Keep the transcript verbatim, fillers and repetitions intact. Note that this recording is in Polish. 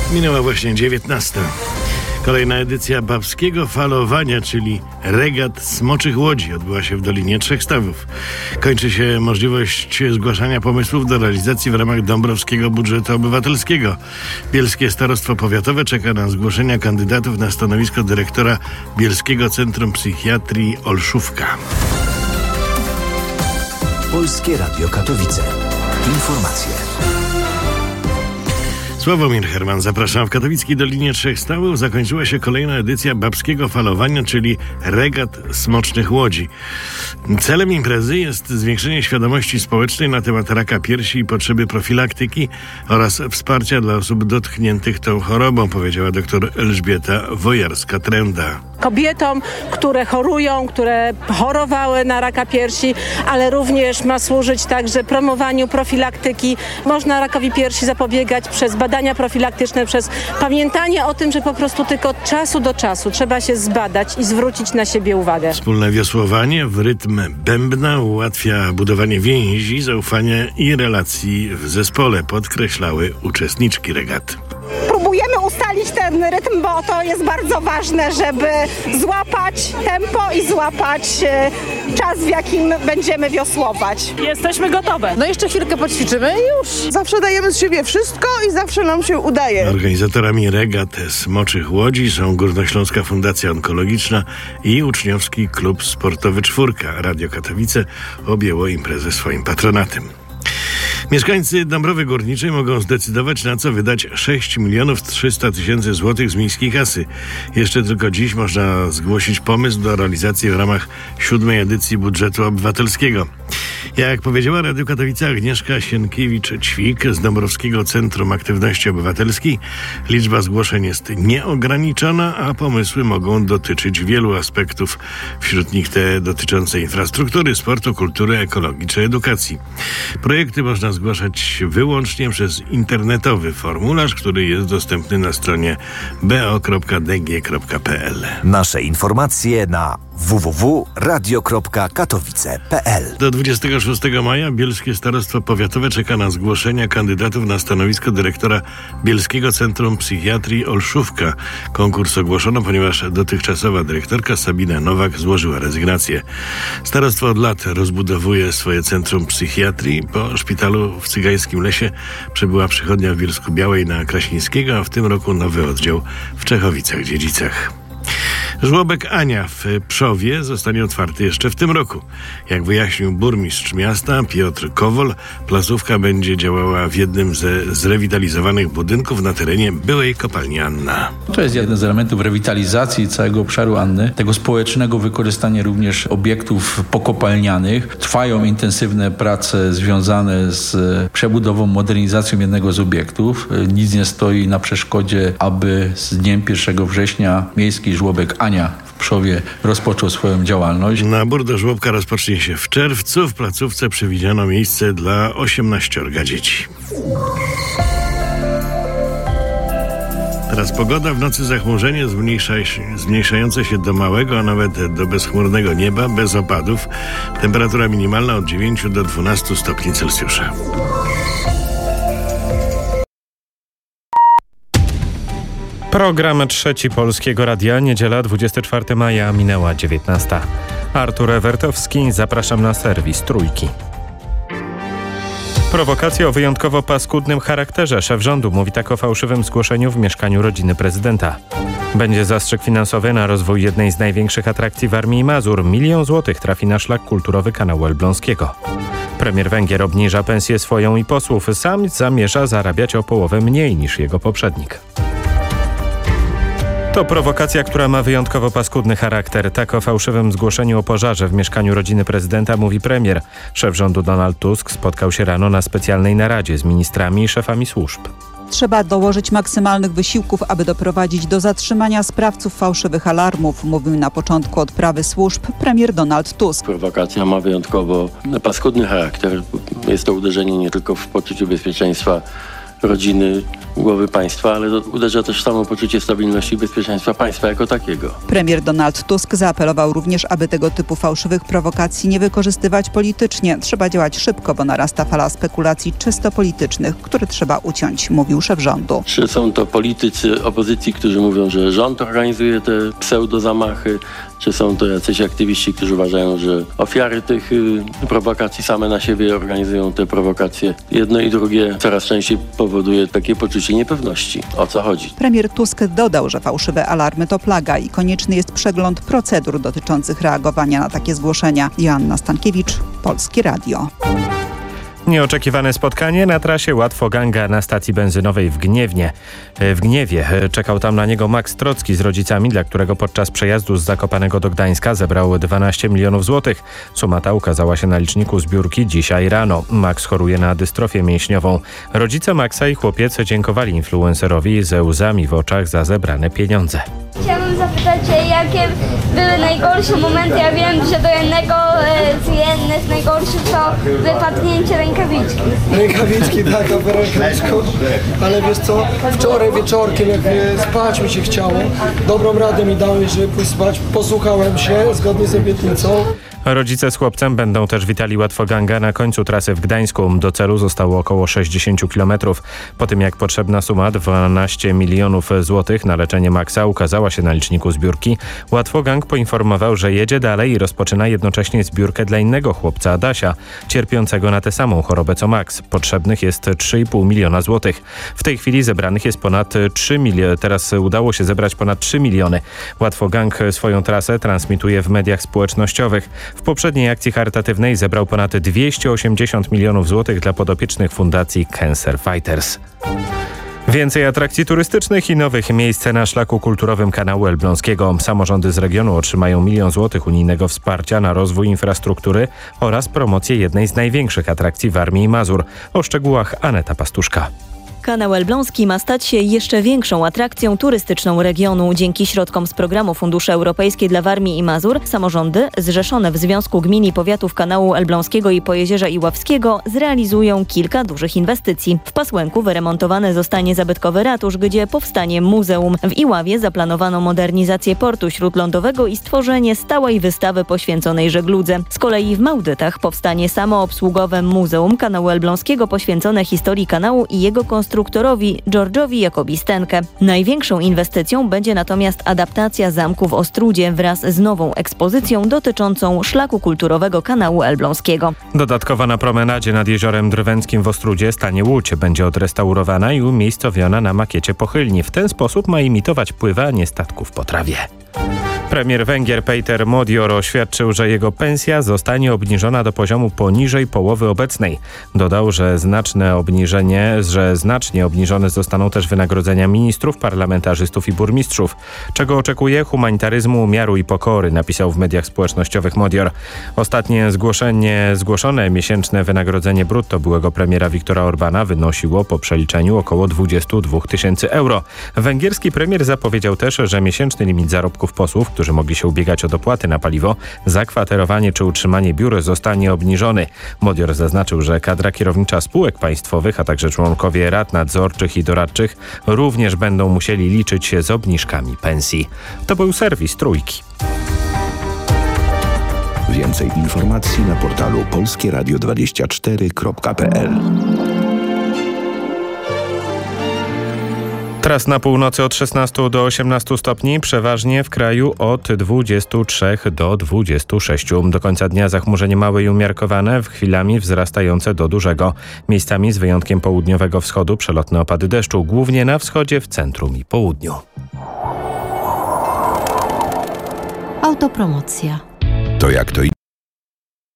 Minęła właśnie dziewiętnasta. Kolejna edycja babskiego falowania, czyli regat smoczych łodzi, odbyła się w Dolinie Trzech Stawów. Kończy się możliwość zgłaszania pomysłów do realizacji w ramach Dąbrowskiego Budżetu Obywatelskiego. Bielskie Starostwo Powiatowe czeka na zgłoszenia kandydatów na stanowisko dyrektora Bielskiego Centrum Psychiatrii Olszówka. Polskie Radio Katowice. Informacje. Sławomir Herman, zapraszam. W katowickiej Dolinie Trzech Stawów zakończyła się kolejna edycja babskiego falowania, czyli regat smocznych łodzi. Celem imprezy jest zwiększenie świadomości społecznej na temat raka piersi i potrzeby profilaktyki oraz wsparcia dla osób dotkniętych tą chorobą, powiedziała dr Elżbieta Wojarska-Trenda. Kobietom, które chorują, które chorowały na raka piersi, ale również ma służyć także promowaniu profilaktyki. Można rakowi piersi zapobiegać przez badania profilaktyczne, przez pamiętanie o tym, że po prostu tylko od czasu do czasu trzeba się zbadać i zwrócić na siebie uwagę. Wspólne wiosłowanie w rytm bębna ułatwia budowanie więzi, zaufania i relacji w zespole, podkreślały uczestniczki regaty. Próbujemy ustalić ten rytm, bo to jest bardzo ważne, żeby złapać tempo i złapać czas, w jakim będziemy wiosłować. Jesteśmy gotowe. No jeszcze chwilkę poćwiczymy i już. Zawsze dajemy z siebie wszystko i zawsze nam się udaje. Organizatorami regat smoczych łodzi są Górnośląska Fundacja Onkologiczna i Uczniowski Klub Sportowy Czwórka. Radio Katowice objęło imprezę swoim patronatem. Mieszkańcy Dąbrowy Górniczej mogą zdecydować, na co wydać sześć milionów trzysta tysięcy złotych z miejskiej kasy. Jeszcze tylko dziś można zgłosić pomysł do realizacji w ramach siódmej edycji budżetu obywatelskiego. Jak powiedziała Radio Katowice Agnieszka Sienkiewicz-Ćwik z Dąbrowskiego Centrum Aktywności Obywatelskiej, liczba zgłoszeń jest nieograniczona, a pomysły mogą dotyczyć wielu aspektów, wśród nich te dotyczące infrastruktury, sportu, kultury, ekologii czy edukacji. Projekty można zgłaszać wyłącznie przez internetowy formularz, który jest dostępny na stronie b o kropka d g kropka p l. Nasze informacje na w w w kropka radio kropka katowice kropka p l. Do dwudziestego szóstego maja Bielskie Starostwo Powiatowe czeka na zgłoszenia kandydatów na stanowisko dyrektora Bielskiego Centrum Psychiatrii Olszówka. Konkurs ogłoszono, ponieważ dotychczasowa dyrektorka Sabina Nowak złożyła rezygnację. Starostwo od lat rozbudowuje swoje centrum psychiatrii. Po szpitalu w Cygańskim Lesie przebyła przychodnia w Bielsku-Białej na Kraśnickiego, a w tym roku nowy oddział w Czechowicach-Dziedzicach. Żłobek Ania w Pszowie zostanie otwarty jeszcze w tym roku. Jak wyjaśnił burmistrz miasta Piotr Kowol, placówka będzie działała w jednym ze zrewitalizowanych budynków na terenie byłej kopalni Anna. To jest jeden z elementów rewitalizacji całego obszaru Anny, tego społecznego wykorzystania również obiektów pokopalnianych. Trwają intensywne prace związane z przebudową, modernizacją jednego z obiektów. Nic nie stoi na przeszkodzie, aby z dniem pierwszego września miejski żłobek Ania w Pszowie rozpoczął swoją działalność. Nabór do żłobka rozpocznie się w czerwcu. W placówce przewidziano miejsce dla osiemnaściorga dzieci. Teraz pogoda. W nocy zachmurzenie zmniejsza, zmniejszające się do małego, a nawet do bezchmurnego nieba, bez opadów. Temperatura minimalna od dziewięciu do dwunastu stopni Celsjusza. Program Trzeci Polskiego Radia, niedziela dwudziestego czwartego maja, minęła dziewiętnasta. Artur Ewertowski, zapraszam na serwis Trójki. Prowokacja o wyjątkowo paskudnym charakterze. Szef rządu mówi tak o fałszywym zgłoszeniu w mieszkaniu rodziny prezydenta. Będzie zastrzyk finansowy na rozwój jednej z największych atrakcji Warmii i Mazur. Milion złotych trafi na szlak kulturowy kanału Elbląskiego. Premier Węgier obniża pensję swoją i posłów. Sam zamierza zarabiać o połowę mniej niż jego poprzednik. To prowokacja, która ma wyjątkowo paskudny charakter. Tak o fałszywym zgłoszeniu o pożarze w mieszkaniu rodziny prezydenta mówi premier. Szef rządu Donald Tusk spotkał się rano na specjalnej naradzie z ministrami i szefami służb. Trzeba dołożyć maksymalnych wysiłków, aby doprowadzić do zatrzymania sprawców fałszywych alarmów, mówił na początku odprawy służb premier Donald Tusk. Prowokacja ma wyjątkowo paskudny charakter. Jest to uderzenie nie tylko w poczucie bezpieczeństwa rodziny głowy państwa, ale to uderza też w samo poczucie stabilności i bezpieczeństwa państwa jako takiego. Premier Donald Tusk zaapelował również, aby tego typu fałszywych prowokacji nie wykorzystywać politycznie. Trzeba działać szybko, bo narasta fala spekulacji czysto politycznych, które trzeba uciąć, mówił szef rządu. Czy są to politycy opozycji, którzy mówią, że rząd organizuje te pseudozamachy, czy są to jacyś aktywiści, którzy uważają, że ofiary tych y, prowokacji same na siebie organizują te prowokacje. Jedno i drugie coraz częściej powoduje takie poczucie niepewności. O co chodzi? Premier Tusk dodał, że fałszywe alarmy to plaga i konieczny jest przegląd procedur dotyczących reagowania na takie zgłoszenia. Joanna Stankiewicz, Polskie Radio. Nieoczekiwane spotkanie na trasie Łatwoganga na stacji benzynowej w Gniewnie. W Gniewie czekał tam na niego Max Trocki z rodzicami, dla którego podczas przejazdu z Zakopanego do Gdańska zebrał dwanaście milionów złotych. Suma ta ukazała się na liczniku zbiórki dzisiaj rano. Max choruje na dystrofię mięśniową. Rodzice Maxa i chłopiec dziękowali influencerowi ze łzami w oczach za zebrane pieniądze. Chciałabym zapytać, jakie były najgorsze momenty. Ja wiem, że do jednego z jednych z najgorszych to wypadnięcie rękawiczki. Rękawiczki, tak, rękawiczką. Ale wiesz co, wczoraj wieczorkiem, jak spać mi się chciało, dobrą radę mi dałeś, żeby pójść spać. Posłuchałem się, zgodnie z obietnicą. Rodzice z chłopcem będą też witali Łatwoganga na końcu trasy w Gdańsku. Do celu zostało około sześćdziesiąt kilometrów. Po tym jak potrzebna suma dwanaście milionów złotych na leczenie Maxa ukazała się na liczniku zbiórki, Łatwogang poinformował, że jedzie dalej i rozpoczyna jednocześnie zbiórkę dla innego chłopca, Adasia, cierpiącego na tę samą chorobę co Max. Potrzebnych jest trzy i pół miliona złotych. W tej chwili zebranych jest ponad trzy miliony. Teraz udało się zebrać ponad trzy miliony. Łatwogang swoją trasę transmituje w mediach społecznościowych. W poprzedniej akcji charytatywnej zebrał ponad dwieście osiemdziesiąt milionów złotych dla podopiecznych fundacji Cancer Fighters. Więcej atrakcji turystycznych i nowych miejsc na szlaku kulturowym Kanału Elbląskiego. Samorządy z regionu otrzymają milion złotych unijnego wsparcia na rozwój infrastruktury oraz promocję jednej z największych atrakcji Warmii i Mazur. O szczegółach Aneta Pastuszka. Kanał Elbląski ma stać się jeszcze większą atrakcją turystyczną regionu. Dzięki środkom z programu Fundusze Europejskie dla Warmii i Mazur samorządy zrzeszone w Związku Gmin i Powiatów Kanału Elbląskiego i Pojezierza Iławskiego zrealizują kilka dużych inwestycji. W Pasłęku wyremontowany zostanie zabytkowy ratusz, gdzie powstanie muzeum. W Iławie zaplanowano modernizację portu śródlądowego i stworzenie stałej wystawy poświęconej żegludze. Z kolei w Małdytach powstanie samoobsługowe Muzeum Kanału Elbląskiego poświęcone historii kanału i jego konstruktorowi George'owi Jacobi Stenke. Największą inwestycją będzie natomiast adaptacja zamku w Ostródzie wraz z nową ekspozycją dotyczącą szlaku kulturowego Kanału Elbląskiego. Dodatkowa na promenadzie nad Jeziorem Drwęckim w Ostródzie stanie łódź. Będzie odrestaurowana i umiejscowiona na makiecie pochylni. W ten sposób ma imitować pływanie statków po trawie. Premier Węgier Peter Modior oświadczył, że jego pensja zostanie obniżona do poziomu poniżej połowy obecnej. Dodał, że znaczne obniżenie, że znacznie obniżone zostaną też wynagrodzenia ministrów, parlamentarzystów i burmistrzów. Czego oczekuje? Humanitaryzmu, miaru i pokory, napisał w mediach społecznościowych Modior. Ostatnie zgłoszenie, zgłoszone miesięczne wynagrodzenie brutto byłego premiera Viktora Orbana wynosiło po przeliczeniu około dwadzieścia dwa tysięcy euro. Węgierski premier zapowiedział też, że miesięczny limit zarobków posłów, którzy mogli się ubiegać o dopłaty na paliwo, zakwaterowanie czy utrzymanie biur zostanie obniżony. Modior zaznaczył, że kadra kierownicza spółek państwowych, a także członkowie rad nadzorczych i doradczych również będą musieli liczyć się z obniżkami pensji. To był serwis Trójki. Więcej informacji na portalu polskie radio dwadzieścia cztery kropka p l. Teraz na północy od szesnastu do osiemnastu stopni, przeważnie w kraju od dwudziestu trzech do dwudziestu sześciu. Do końca dnia zachmurzenie małe i umiarkowane, w chwilami wzrastające do dużego. Miejscami z wyjątkiem południowego wschodu przelotne opady deszczu, głównie na wschodzie, w centrum i południu. Autopromocja. To jak to